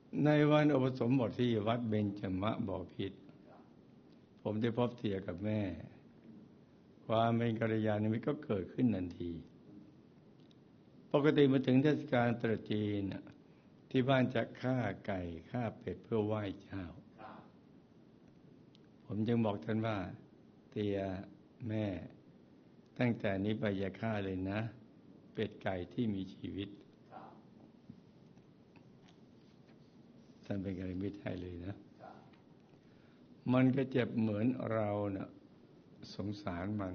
ในวันอุปสมบทที่วัดเบญจมบพิตรผมได้พบเตี่ยกับแม่ความเป็นกัลยาณมิตรก็เกิดขึ้นทันทีปกติมาถึงเทศกาลตรุษจีนที่บ้านจะฆ่าไก่ฆ่าเป็ดเพื่อไหว้เจ้าผมจึงบอกท่านว่าเตี่ยแม่ตั้งแต่นี้ไปอย่าฆ่าเลยนะเป็ดไก่ที่มีชีวิตท่านเป็นกัลยาณมิตรให้เลยนะมันก็เจ็บเหมือนเราเนะ่ะสงสารมัน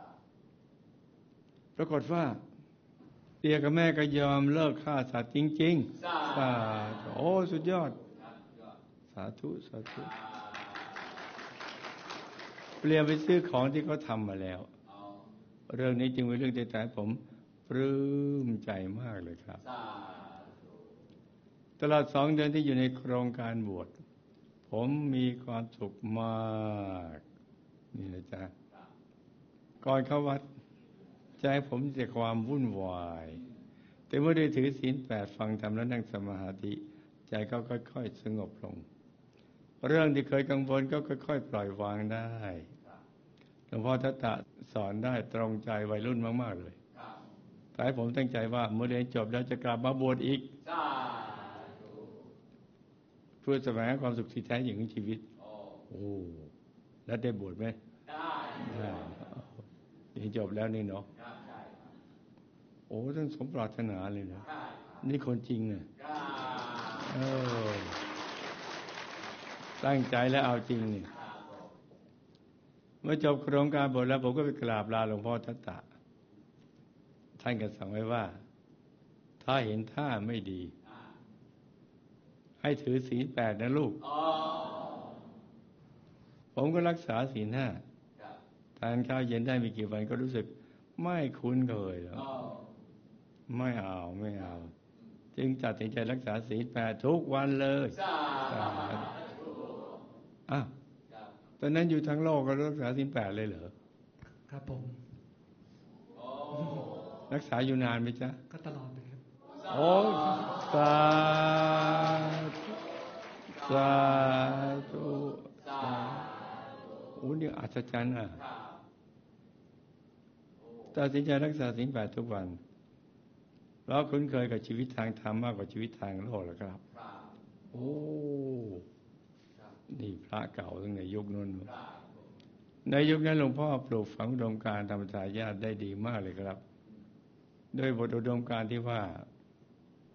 ปรากฏว่าเตี่ยกับแม่ก็ยอมเลิกฆ่าสัตว์จริงๆสาธุโอ้สุดยอดสาธุสาธุเปลี่ยนไปซื้อของที่เขาทำมาแล้วเรื่องนี้จึงเป็นเรื่องที่แต่ผมปลื้มใจมากเลยครับตลอด2 เดือนที่อยู่ในโครงการบวชผมมีความสุขมากนี่นะจ๊ะก่อนเข้าวัดใจผมจะความวุ่นวายแต่เมื่อได้ถือศีล 8ฟังธรรมและนั่งสมาธิใจก็ค่อยๆสงบลงเรื่องที่เคยกังวลก็ค่อยๆปล่อยวางได้หลวงพ่อทัตตะสอนได้ตรงใจวัยรุ่นมากๆเลยแต่ผมตั้งใจว่าเมื่อเรียนจบแล้วจะกลับมาบวชอีกเพื่อแสวงหาความสุขที่แท้จริงของชีวิตโอ้แล้วได้บวชไหมได้เรียนจบแล้วนี่เนาะโอ้ทั้งสมปรารถนาเลยนะนี่คนจริงอ่ะตั้งใจแล้วเอาจริงนี่เมื่อจบโครงการบวชแล้วผมก็ไปกราบลาหลวงพ่อทัตตะท่านก็สั่งไว้ว่าถ้าเห็นท่าไม่ดีให้ถือศีล 8นะลูกผมก็รักษาศีล 5ทานข้าวเย็นได้ไม่กี่วันก็รู้สึกไม่คุ้นเคยแล้วไม่เอาจึงตัดสินใจรักษาศีล 8ทุกวันเลยตอนนั้นอยู่ทั้งโลกก็รักษาศีล 8เลยเหรอครับผมรักษาอยู่นานไหมจ๊ะก็ตลอดเลยครับโอ้สาธุโอ้นี่อัศจรรย์อ่ะตัดสินใจรักษาศีล 8ทุกวันเราคุ้นเคยกับชีวิตทางธรรมมากกว่าชีวิตทางโลกแล้วครับโอ้นี่พระเก่าตั้งแต่ยุคนั้นในยุคนั้นหลวงพ่อปลูกฝังอุดมการณ์ธรรมทายาทได้ดีมากเลยครับโดยบทอุดมการณ์ที่ว่า